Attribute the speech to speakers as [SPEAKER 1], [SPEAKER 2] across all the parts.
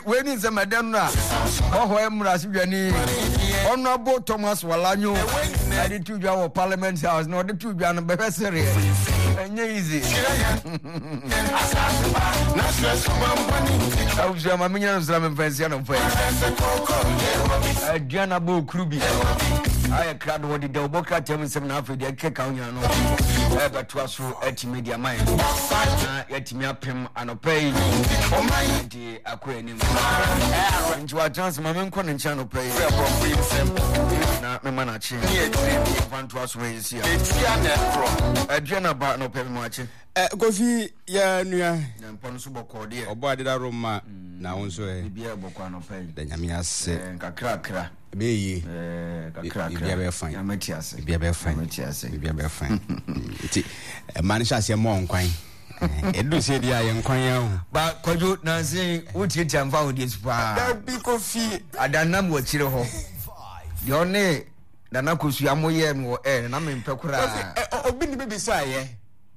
[SPEAKER 1] when is a madam na oh emras bani honorable Thomas Walanyo I did 2 hour parliament house no the 2 hour be serious easy I was my minion Islam pension of Diana Bo Krubi I crowd what the Boka tell me 7 half the cake on you know ever twas through 80 media mind yet me up him and pay for my acquaintance into a chance my men couldn't channel pay na me manachi one twas ways here Diana ba no pay much
[SPEAKER 2] Kofi ya nua
[SPEAKER 1] mpon so boko de
[SPEAKER 2] obo adeda Roma na wonso
[SPEAKER 1] bibia boko no pay
[SPEAKER 2] da nyame ase
[SPEAKER 1] kakra
[SPEAKER 2] beyi bibia be fine
[SPEAKER 1] ya meti ase
[SPEAKER 2] bibia be fine ti man sha ase mo nkwan edu se dia ye nkwan ya
[SPEAKER 1] ba kojo na se wuti tiamfa odi spa
[SPEAKER 2] da bi Kofi
[SPEAKER 1] adanam wo kire ho de one da na kosu amoye no na me mpekura
[SPEAKER 2] obi ni bebi sa ye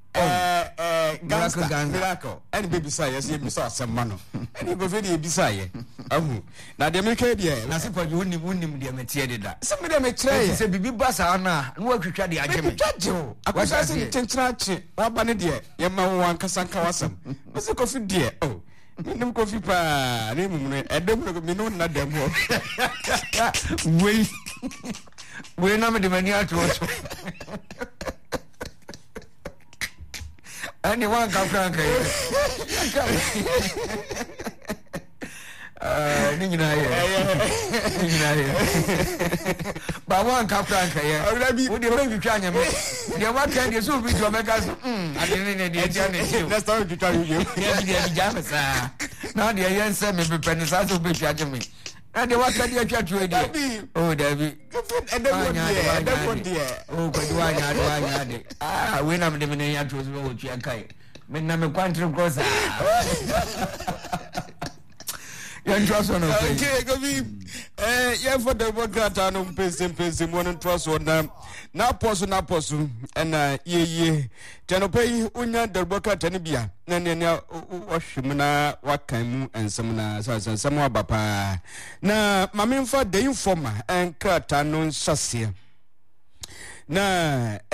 [SPEAKER 2] Miracle and baby say yes you saw some man and go very beside na de make dia
[SPEAKER 1] na se for you unim de metie de da
[SPEAKER 2] some de me try
[SPEAKER 1] say bibi basa na no atwitwa de ageme
[SPEAKER 2] twajo akwasa se tentrache baba ne de ye ma wan kasanka wasam se Kofi de minum Kofi pa ne mumune edem no minu na dem ho we na me de mani atwo
[SPEAKER 1] anyone can frank nina ba one can frank here we dey make twa nyame dey wa kan dey so video make us adene dey jane
[SPEAKER 2] let's start to try you
[SPEAKER 1] dey jame sa na dey yen say me be penisa so be twa jame na dey wa kan dey twa twa dey oh David oh kwanya dey we na me dey me ya twa so wo twa kai me na me kwantri cross yan trust on
[SPEAKER 2] okay Kofi yeah for the Democrat no pese mo trust on na poso na ye tenopay unya Democrat ne bia na ne ohwem na wakan mu ensem na sansam abapa na mamemfa the informer enkrata no nsase na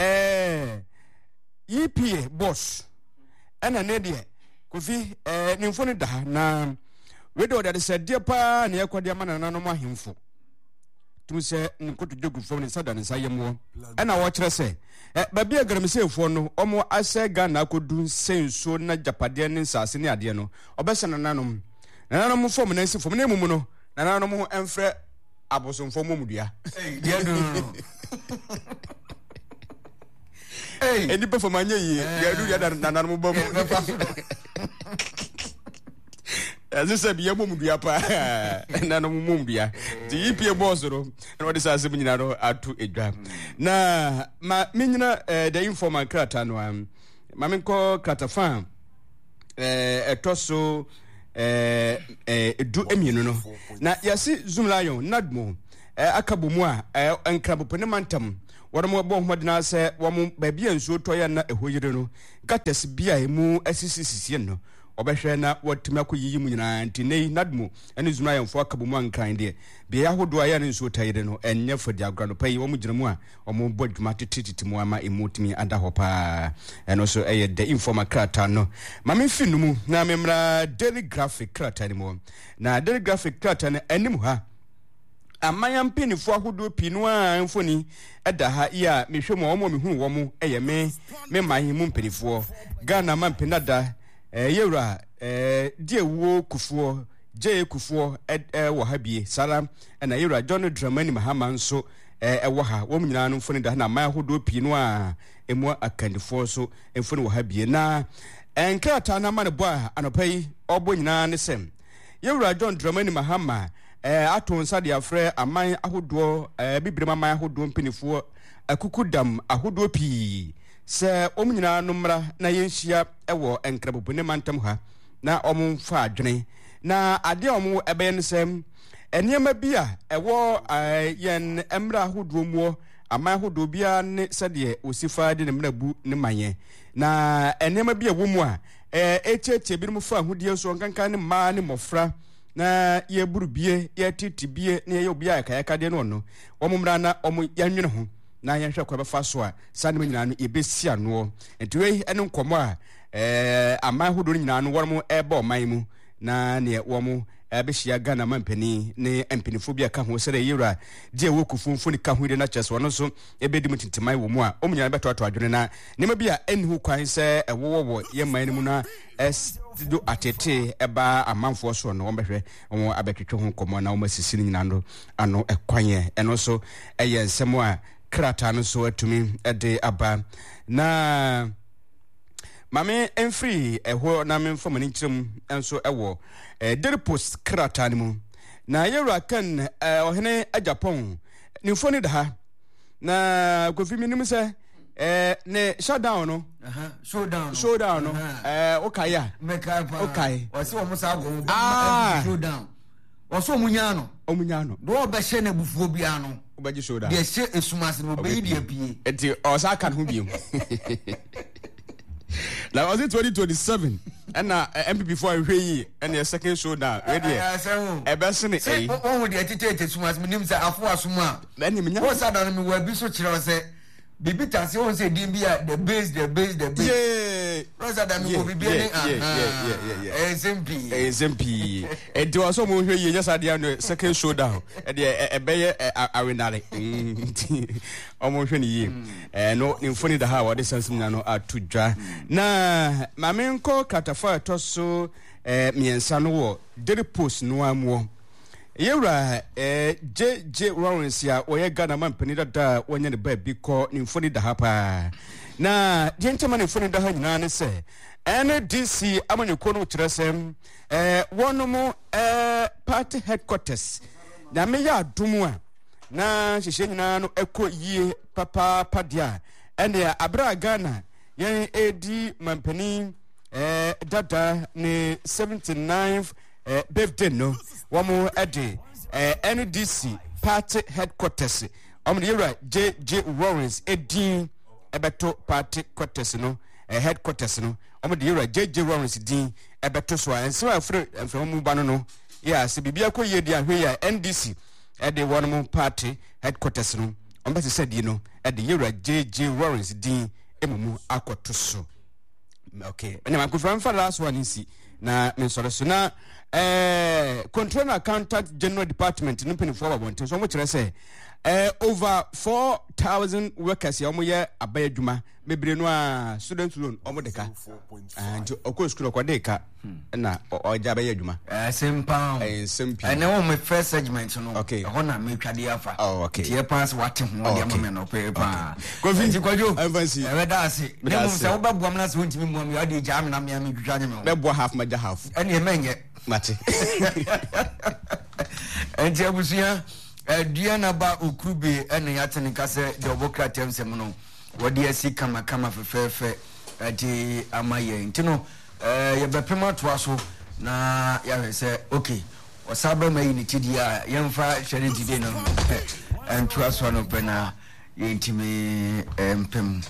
[SPEAKER 2] EPA boss ana ne de Kofi nimfo ne da na wedo that said dear pa na yakwade amana nanom ahemfo tum se nkoto jogu fo ne sada ne sayemo na wo kire se ba bia garamsefo no omo ase Ghana akodu senso na japade ne nsase ne ade no obese nanom fom na nsifo na emumu no nanom emfre abosomfo momudua
[SPEAKER 1] dia do
[SPEAKER 2] eni performance yi dia do ya nanom bom as I said, be a mumia pa and no mumbia. The EPA boss, and what is as a minaro at to a drab. Na ma minina the informal cratan, Maminko Catafan, a torso, do immuno. Na yasi Zumlayo, Nadmo, Akabumwa, and Crabopenemantum. What more bomb madna say, one baby and so toyana a hoyano, got us be a moo assistant. Obehwe na watumako yiyimu nyina ntine nadmu ene zuma yamfo akabumu ankan de be yahodo aya ne nso tayire no enye fodi agrano pai wo mugiramu a omo bodwuma tititimu ama emotimi ada hopa eno so eye the informal krata no mame finumu na memra daily graphic krata ni mo na daily graphic krata ne anim ha amaya mpinifo ahodo pinu a mfoni eda ha ya mehwemo omo mehu wo mo eye me mahimu mpinifo Ghana mampinada yewra diewo kufuo je kufuo wo habie salam na yewra John Dramani Mahama nso wo ha wo nyina no mfoni da na ma hodo pii no a emu akandifo so mfoni wo habie na enkrata na ma ne bo anopai obo nyina ne sem yewra John Dramani Mahama aton sade afre aman ahodo bibrema aman ahodo mpinifo akukudam ahodo pii se omnyina no mra na yenhia ewo enkrabobune mantam ha na omfa adwene na ade omo eben sem eniema bia ewo yen emra hodo muo ama hodo bia ne sade osifa de ne mrabu ne manye na eniema bia wo mu a echeche bi mu fa hodie so nkankan ne ma ne mofra na ye burubie ye titibie na ye obia ka yakade no no omumra na omu yanwene ho na yanhwe kwa befa so a sanem nyina no ebesi ano entwe ene nkomo a aman hodo nyina no wormo eba oman mu na ne womo abehia Ghana mampani ne empanifo bia ka ho sere yira die wokufunfu ni ka ho ide na chese wono so ebedi mutintimai wo mu a omunya beto ato adwene na nema bia enhu kwan se ewowo ye man mu na do atete eba amanfo so no wombehwe wo abetwetwe ho komo na wo masisi nyina no ano ekwanye eno so eye nsemo a krata no so atumi ede aba na mame enfree eho na memfo mani kyerem enso ewo Daily Post krata ni mu na yewra kan ohene Japan ni foni da ha na kofi minim se ne shutdown no showdown no okay ya okay
[SPEAKER 1] wase wo musa go showdown wase omunya no do obehye na bufuo bia no
[SPEAKER 2] obeji showdown
[SPEAKER 1] de hye esumase no be yi pie
[SPEAKER 2] enti osa kan ho biem Now was it 2027 and MP before I hear and the second showdown ready e be se ne
[SPEAKER 1] eh won de atete sumas minim se afo asuma
[SPEAKER 2] na ni menya
[SPEAKER 1] wo sa da no me wa bi so kire se bibi tase won se din bia the base
[SPEAKER 2] yeah
[SPEAKER 1] wo sa da me ko bibi ni
[SPEAKER 2] SMP e do so mo hwe ye nyasa dia no second showdown e de e be ye arenale omo hwe ni ye no ni mfoni da ha wa de sense na no atudwa na mamenko katafa to so miensa no wo Daily Post no amwo yewra JJ Lawrence ya oye Ghana mampani da wonye ne ba bi ko ni mfoni da ha pa na jentema ni mfoni da ha nyina ne se NDC amanyeko no kyerɛsɛm wonomo party headquarters na me ya adumu a na hyehyɛ nyina no yie papa padia ene abra Ghana yen edi mampani dada ne 79th birthday no womo ede NDC party headquarters omde yura JJ Lawrence edin ebeto party quarters no headquarters no omde yura JJ Lawrence din ebeto so enso afre emfemu ba no ya se bibia ko ye di ahwe ya NDC ede wono party headquarters no ombese sedi no ede yura JJ Lawrence din emumu akoto so okay ene ma kufamfa last one nsi na mensore so na control accountant general department no penny for about so mo kire say over 4,000 workers ya mo ye abayadwuma mebre no a student loan omo deka and okọ school okọ deka na oja abayadwuma
[SPEAKER 1] simple and now my first segment no
[SPEAKER 2] okay
[SPEAKER 1] hona me twade afa
[SPEAKER 2] okay
[SPEAKER 1] tie pass what him o dem me no paper
[SPEAKER 2] covid
[SPEAKER 1] kwajo
[SPEAKER 2] fancy
[SPEAKER 1] e da ase ne mo se wo babuam na se wontimi mo me odi jam na me twtwa nyame
[SPEAKER 2] be bo half maja half
[SPEAKER 1] ene e menye
[SPEAKER 2] mate
[SPEAKER 1] enti abusia Diana ba Okrube ene yatene kase de obokratem sem no wodi asi kama fefefe ati amaye ntino ye bepema to aso na ya hwese okay osaba mai ni tidi a yemfa hwere tidi no entu aso no pena yentimi empem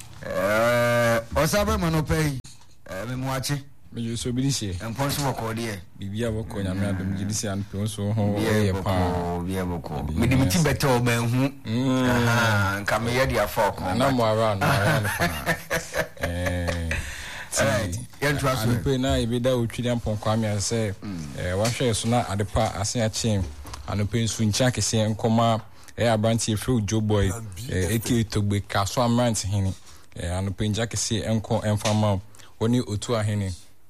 [SPEAKER 1] osaba manopai memwache
[SPEAKER 3] me so bi sie
[SPEAKER 1] empon so ko de
[SPEAKER 3] bibia boko nyame adom gidisi an pe so ho ye pa
[SPEAKER 1] bia boko me de miti beto ba hu aha nka me ye dia fok
[SPEAKER 3] na mo ara na
[SPEAKER 1] yentu aso
[SPEAKER 3] pe na ibida otwiri ampon kwa me say wa hwe so na adepa ase a chem anope nsu ncha kese nkoma abranti fru Joe Boy eke togbe kaso amrant hini anope ncha kese enko enfama oni otu ahene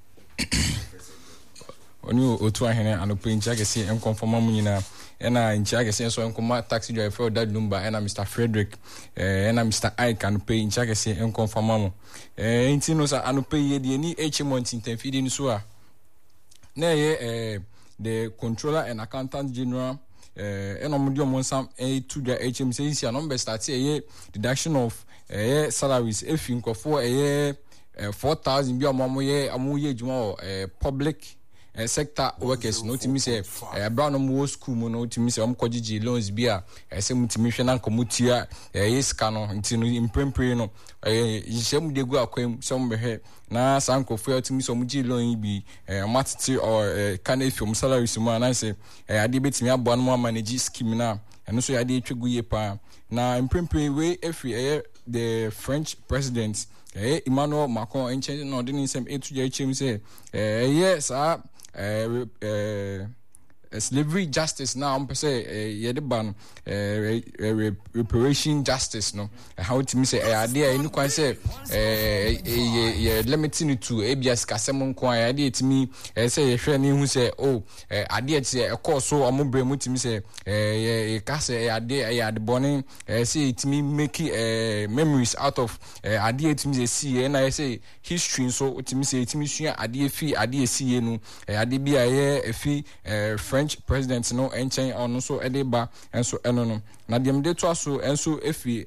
[SPEAKER 3] oni otu ahene anope ncha kese enkonfama mu nyina ena ncha kese so enkoma taxi driver that number ena Mr Frederick ena Mr Ike anope ncha kese enkonfama mu ntino sa anope ye de ni Montin tenfidi ni so a na ye the controller and accountant general eno mo dio monsam to the HMC sia number start ye deduction of salaries if you go for 4,000 bi amoye adwuma public sector workers no timi say brown no mo school mo no timi say omkogigi loans bi a say mutimi hwe na nkomutia yeska no nti no imprempre no yishem de gu akwam some behwe na sankofo timi so mugi loan bi matiti or can from salary sumo na say ade betimi abo no manage scheme na eno so ade twegu ye pa na imprempre we every the French president Emmanuel Macron in change no didn't sem etu je chem say yes slavery justice now am say yede ban reparation justice no how to me say ade enu kwan say limiting to ABS kasem nko ade etimi say ye hwe ne hu say ade eti e course so omobre mutimi say ka say ade boning say etimi make memories out of ade etimi say na say history so etimi say etimi sua ade fi ade sie no ade bia ye fi French president no enchen ono so edeba enso eno no na dem de to aso enso efi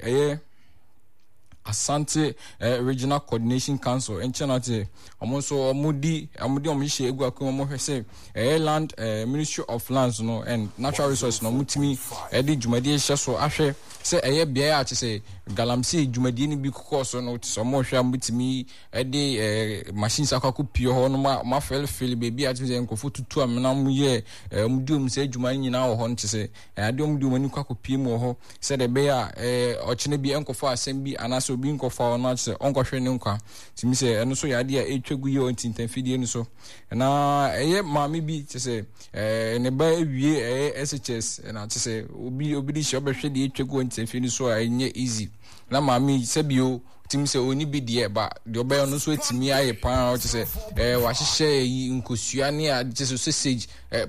[SPEAKER 3] Asante Regional Coordination Council enchen ate omonso omudi omhye egu akon omhwese land Ministry of Lands no and Natural Resources no mutimi edi jumadi hye so ahwe se bia a chese galamsey jumadi ni bi kokoso no so mohwe mutimi edi machines akako pio ho no ma fel baby a chese enkofu tutu amena mu ye mudum se jumani nyina ho no chese ade mudum ani kwako pie mu ho se de bia ochene bi enkofu asem bi anaso bi nkofa no chese onkohwe ne nkwa timi se eno so yade a etwegu ye ontintanfidie no so na maami bi chese ne ba wie SHS na chese obi di shobe hwe de etwegu ontintanfidie so enye easy na maami sebio timi se oni bi de ba de oba no so etimi aye pan chese wa hyehyɛ yi nkosua ne a chese sausage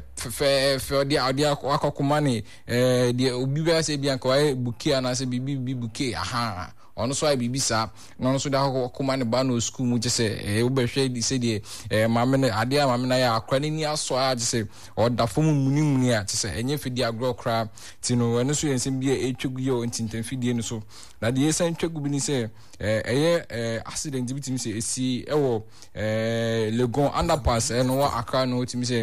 [SPEAKER 3] fe de akokoma ne de obi ba se bi anka wa bukia na se bibi bukia aha ono so bibi sa no so da akokoma ne ba no school mu chese obehwe di se de maame ne ade a maame na ya akwani ni aso a chese oda fom munimuni a chese enye fidi agro kra tino eno so yensem bi etwegu yo ntintanfidie no so na de yesa ntwegu bi ni se accident bi timi se esi ewo Legon underpass no wa Accra no timi se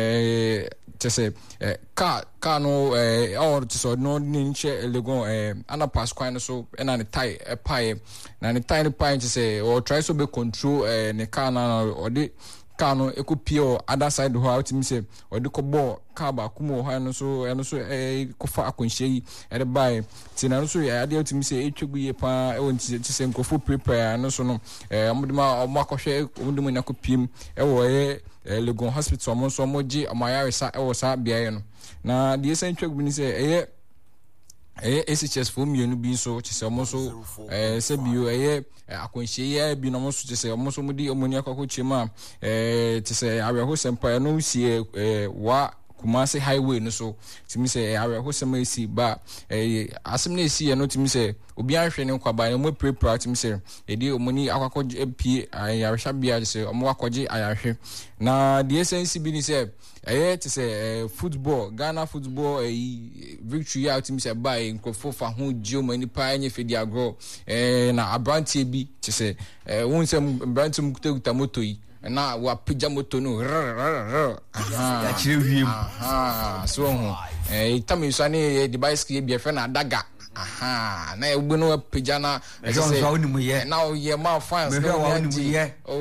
[SPEAKER 3] chese car no or so no nche Legon underpass kwan so na ne tie pie na ne tie pie chese or try so be control ne car na or de car no ekopie other side ho out me say or de kobo car ba kumo ho no so eno so kofa akonhye yi e de buy ti na no so ya de out me say etwegu ye pa e won ti say nkofo prepare no so no omudima omakɔhwɛ omudima na kopiem e wo Legon hospital mo so moji amayaresa e wo sa bia no na de say ntwegu ni say SHS for me bi so chese omo so se bio akonhye ya bi no mo so chese omo so mudi omoni akoko chema chese aweho sempa no sie wa Kumasi highway no so timi se aweho sema esi ba asem na esi no timi se obi anhwe ne kwaba no mo prepare timi se edi omoni akoko pie ayahwe bia chese omo akoje ayahwe na the essence bi ni se chese football Ghana football victory out timi se ba nkofo fa ho gio mani pa anye fedi agro na abrantie bi chese won se abrantie mukutaguta moto yi na wa pija moto no
[SPEAKER 1] ya chirewiem
[SPEAKER 3] so ho itami so ne the bicycle bi efe na daga na egbe no pija na
[SPEAKER 1] say na o ye
[SPEAKER 3] ma fans
[SPEAKER 1] no ye